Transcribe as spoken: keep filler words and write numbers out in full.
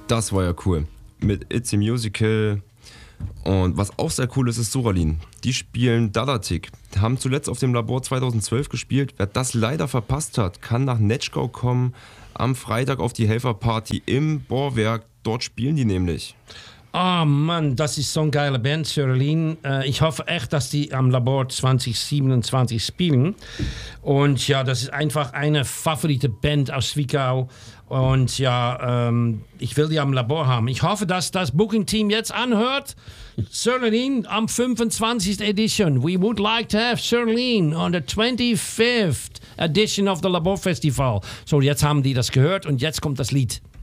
Das war ja cool. Mit It's a Musical. Und was auch sehr cool ist, ist Soralin. Die spielen Dalatik. Haben zuletzt auf dem Labor zweitausendzwölf gespielt. Wer das leider verpasst hat, kann nach Netschkau kommen. Am Freitag auf die Helferparty im Bohrwerk. Dort spielen die nämlich. Oh Mann, das ist so eine geile Band, Soralin. Äh, ich hoffe echt, dass die am Labor zwanzig siebenundzwanzig spielen. Und ja, das ist einfach eine favorite Band aus Zwickau. Und ja, ähm, ich will die am Labor haben. Ich hoffe, dass das Booking-Team jetzt anhört. Soralin am fünfundzwanzigsten Edition. We would like to have Soralin on the twenty-fifth edition of the Labor Festival. So, jetzt haben die das gehört und jetzt kommt das Lied.